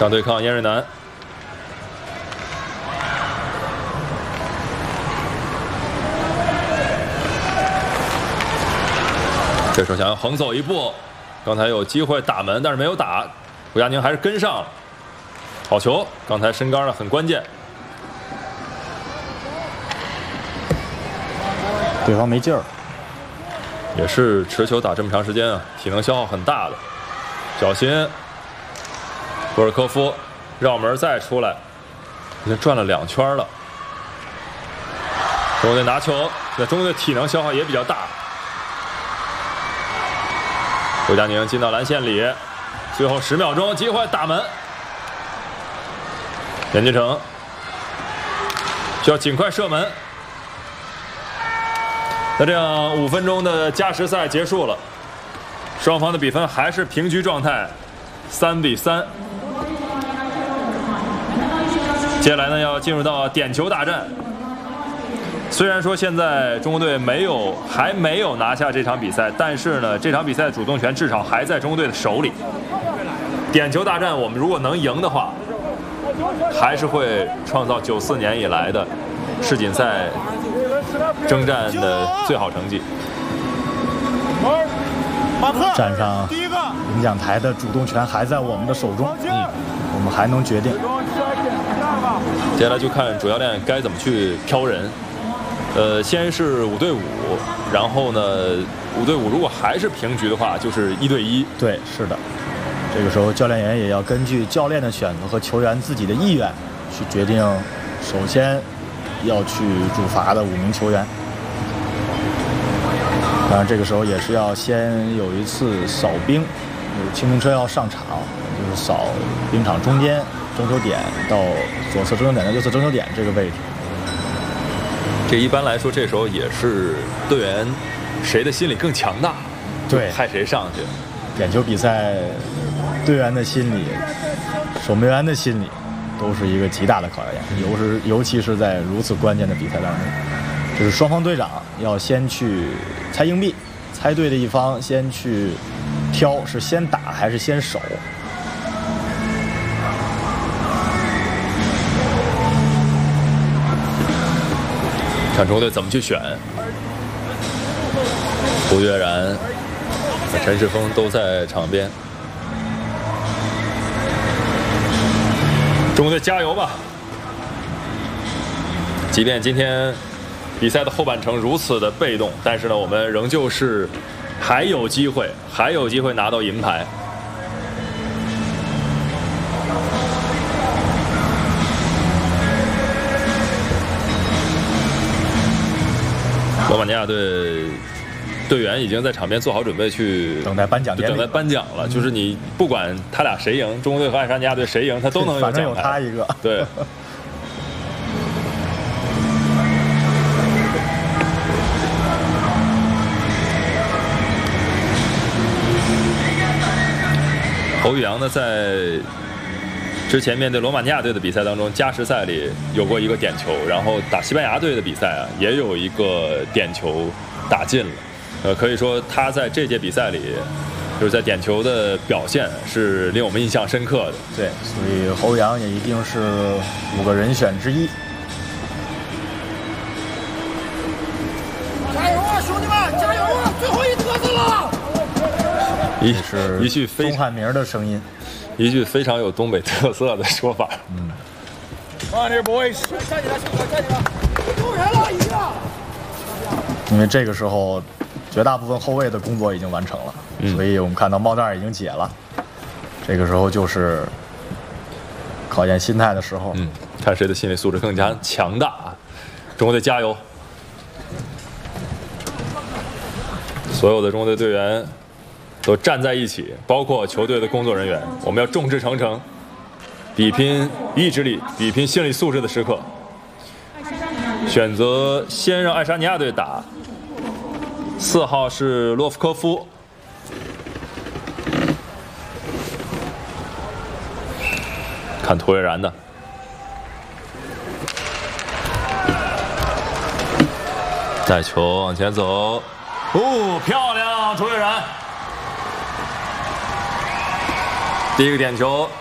上对抗燕瑞南。这时候想要横走一步，刚才有机会打门，但是没有打。胡佳宁还是跟上了，好球！刚才身高呢很关键。 对方没劲儿， 也是持球打这么长时间啊，体能消耗很大的。小心，博尔科夫绕门再出来，已经转了2圈了。中国队拿球，那中国队体能消耗也比较大。胡佳宁进到篮线里，最后10秒钟机会打门。严金城需要尽快射门。那这样5分钟的加时赛结束了，双方的比分还是平局状态，3比3。接下来呢，要进入到点球大战。虽然说现在中国队还没有拿下这场比赛，但是呢，这场比赛的主动权至少还在中国队的手里。点球大战，我们如果能赢的话，还是会创造94年以来的世锦赛征战的最好成绩。 站上领奖台的主动权还在我们的手中，我们还能决定。 接下来就看主教练该怎么去挑人。先是5对5，然后呢，5对5如果还是平局的话，就是1对1。 对，是的。这个时候教练员也要根据教练的选择和球员自己的意愿去决定，首先要去主罚的5名球员。当然，这个时候也是要先有一次扫冰，清冰车要上场，就是扫冰场中间争球点到左侧争球点到右侧争球点这个位置。 这一般来说，这时候也是队员谁的心理更强大， 对， 派谁上去。 点球比赛，队员的心理、守门员的心理，都是一个极大的考验，尤其是在如此关键的比赛当中，就是双方队长要先去猜硬币，猜对的一方先去挑是先打还是先守。 看中国队怎么去选。胡月然、陈世峰都在场边。中国队加油吧！即便今天比赛的后半程如此的被动，但是呢，我们仍旧是还有机会拿到银牌。罗马尼亚队队员已经在场边做好准备去等待颁奖典礼， 等待颁奖了。就是你不管他俩谁赢，中国队和爱沙尼亚队谁赢，他都能有奖牌。 反正有他一个。 对。侯宇阳呢，在之前面对罗马尼亚队的比赛当中，加时赛里有过一个点球，然后打西班牙队的比赛啊，也有一个点球打进了。可以说他在这届比赛里，就是在点球的表现是令我们印象深刻的。 对，所以侯宇阳也一定是5个人选之一。 加油啊，兄弟们，加油啊！最后一颗子了。 一句钟汉明的声音。 一句非常有东北特色的说法。 Come on here, boys！ 站起来，站起来！救人了，已经。 因为这个时候，绝大部分后卫的工作已经完成了，所以我们看到帽带已经解了。这个时候就是考验心态的时候。 看谁的心理素质更加强大啊！中国队加油！所有的中国队队员都站在一起，包括球队的工作人员，我们要众志成城，比拼意志力，比拼心理素质的时刻。选择先让爱沙尼亚队打，4号是洛夫科夫，看涂月然的，带球往前走，漂亮，涂月然。第一个点球